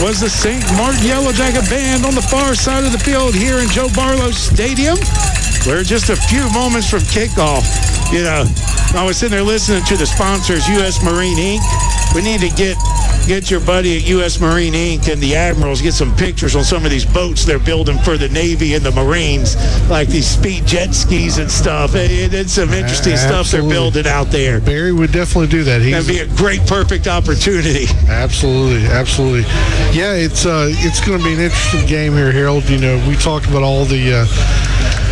was the St. Martin Yellow Jacket Band on the far side of the field here in Joe Barlow Stadium. We're just a few moments from kickoff. You know, I was sitting there listening to the sponsors, U.S. Marine Inc. We need to get your buddy at U.S. Marine Inc. and the Admirals, get some pictures on some of these boats they're building for the Navy and the Marines, like these speed jet skis and stuff. It's some interesting stuff they're building out there. Barry would definitely do that. That'd be a great, perfect opportunity. Absolutely. Yeah, it's going to be an interesting game here, Harold. You know, we talked about all the